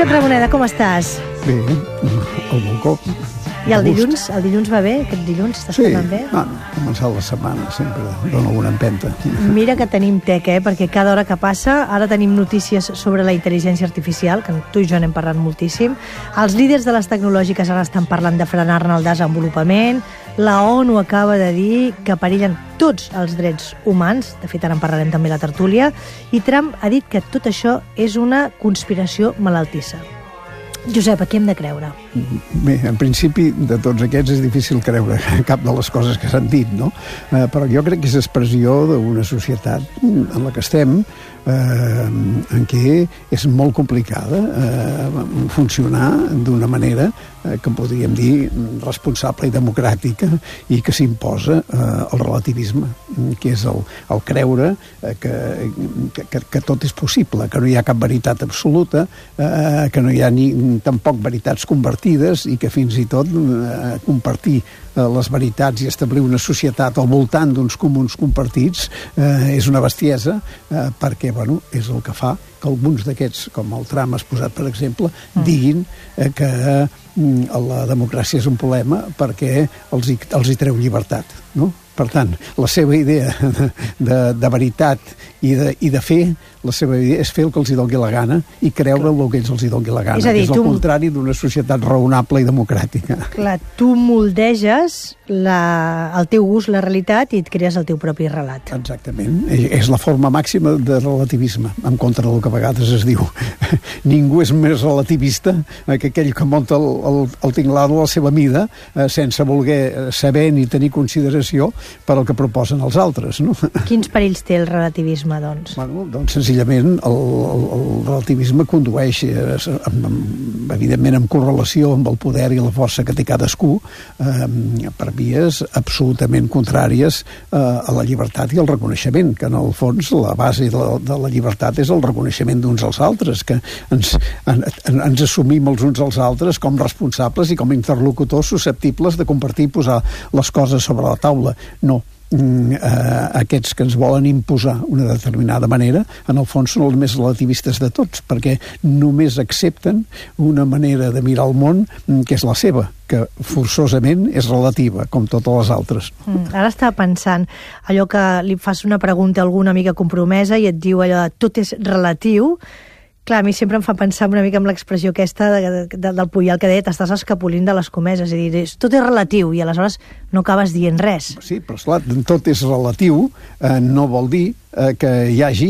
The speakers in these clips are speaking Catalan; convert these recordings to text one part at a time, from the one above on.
Josep Ramoneda, com estàs? Bé, el balcó. I el dilluns va bé? Aquest dilluns estàs tornant bé? Sí, començar la setmana sempre dona alguna empenta. Mira que tenim tec, perquè cada hora que passa ara tenim notícies sobre la intel·ligència artificial, que tu i jo n'hem parlat moltíssim. Els líders de les tecnològiques ara estan parlant de frenar-ne el desenvolupament. La ONU acaba de dir que perillen tots els drets humans, de fet ara en parlarem també a la tertúlia, i Trump ha dit que tot això és una conspiració malaltissa. Josep, a qui hem de creure? Bé, en principi, de tots aquests és difícil creure cap de les coses que s'han dit, no? Però jo crec que és expressió d'una societat en la que estem, en què és molt complicada funcionar d'una manera que podríem dir responsable i democràtica i que s'imposa el relativisme, que és el creure que tot és possible, que no hi ha cap veritat absoluta, que no hi ha ni tampoc veritats convertides i que fins i tot compartir les veritats i establir una societat al voltant d'uns comuns compartits és una bestiesa perquè, bueno, és el que fa que alguns d'aquests, com el Trump exposat, per exemple, diguin que la democràcia és un problema perquè els hi treu llibertat, no? Per tant, la seva idea de veritat i de fer, la seva idea és fer el que els hi doni la gana i creure el que els hi doni la gana, que és el contrari d'una societat raonable i democràtica. Clar, tu moldeges el teu gust, la realitat, i et crees el teu propi relat. Exactament. És la forma màxima de relativisme, en contra del que a vegades es diu. Ningú és més relativista que aquell que munta el tinglado a la seva mida sense voler saber ni tenir consideració per al que proposen els altres, no? Quins perills té el relativisme, doncs? Bueno, doncs senzillament el relativisme condueix, evidentment en correlació amb el poder i la força que té cadascú, per vies absolutament contràries a la llibertat i al reconeixement, que en el fons la base de la llibertat és el reconeixement d'uns als altres, que ens assumim els uns als altres com responsables i com interlocutors susceptibles de compartir i posar les coses sobre la taula. No. Aquests que ens volen imposar una determinada manera, en el fons són els més relativistes de tots, perquè només accepten una manera de mirar el món que és la seva, que forçosament és relativa, com totes les altres. Ara estava pensant, allò que li fas una pregunta a alguna amiga compromesa i et diu allò de tot és relatiu. Clar, a mi sempre em fa pensar una mica amb l'expressió aquesta del Puyal que deia t'estàs escapolint de les comeses, i dir, tot és relatiu, i aleshores no acabes dient res. Sí, però esclar, tot és relatiu, no vol dir que hi hagi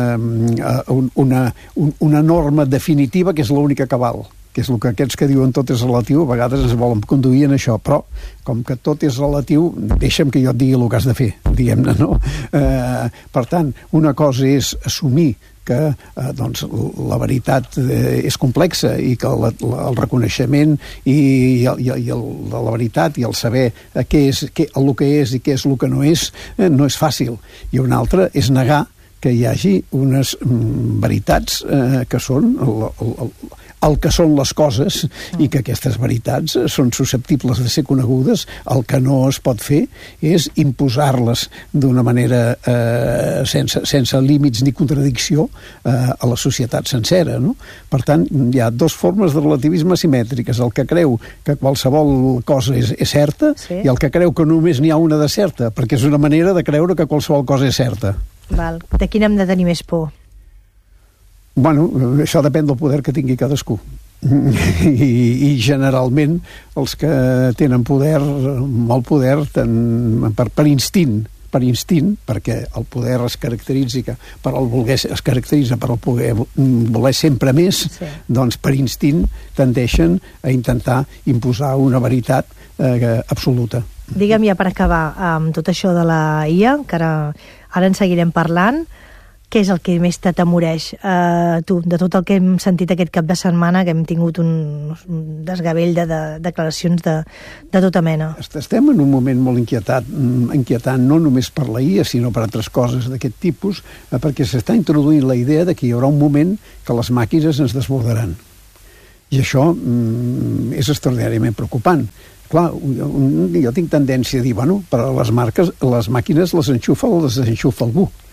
una norma definitiva que és l'única que val, que és el que aquests que diuen tot és relatiu a vegades ens volen conduir en això, però com que tot és relatiu, deixa'm que jo et digui el que has de fer, diguem-ne, no? Per tant, una cosa és assumir que doncs, la veritat és complexa i que el reconeixement i la veritat i el saber què és el que és i què és el que no és fàcil. I una altra és negar que hi hagi unes veritats que són el que són les coses i que aquestes veritats són susceptibles de ser conegudes. El que no es pot fer és imposar-les d'una manera sense límits ni contradicció a la societat sencera, no? Per tant, hi ha dues formes de relativisme simètriques, el que creu que qualsevol cosa és certa i el que creu que només n'hi ha una de certa, perquè és una manera de creure que qualsevol cosa és certa. Val. De quin hem de tenir més por? Bueno, això depèn del poder que tingui cadascú. I generalment els que tenen poder, molt poder, per instint, perquè el poder es caracteritza per el voler sempre més, doncs per instint tendeixen a intentar imposar una veritat absoluta. Digue'm ja per acabar amb tot això de la IA, que ara en seguirem parlant, què és el que més t'atemoreix, tu, de tot el que hem sentit aquest cap de setmana, que hem tingut un desgavell de declaracions de tota mena? Estem en un moment molt inquietant, no només per la IA, sinó per altres coses d'aquest tipus, perquè s'està introduint la idea de que hi haurà un moment que les màquines ens desbordaran. I això és extraordinàriament preocupant. Clar, jo tinc tendència a dir, bueno, però les màquines les enxufa o les desenxufa algú.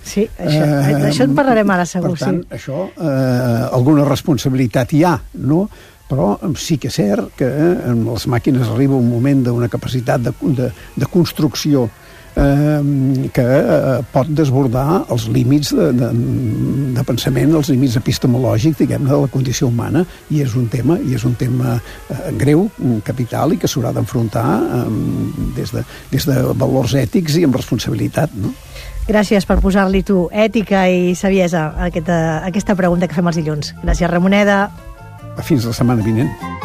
Sí, això en parlarem ara, segur. Per tant, això, alguna responsabilitat hi ha, no? Però sí que és cert que en les màquines arriba un moment d'una capacitat de construcció que pot desbordar els límits de pensament, els límits epistemològics, diguem-ne, de la condició humana, i és un tema greu, capital, i que s'haurà d'enfrontar des de valors ètics i amb responsabilitat, no? Gràcies per posar-li tu ètica i saviesa a aquesta pregunta que fem els dilluns. Gràcies, Ramoneda. Fins la setmana vinent.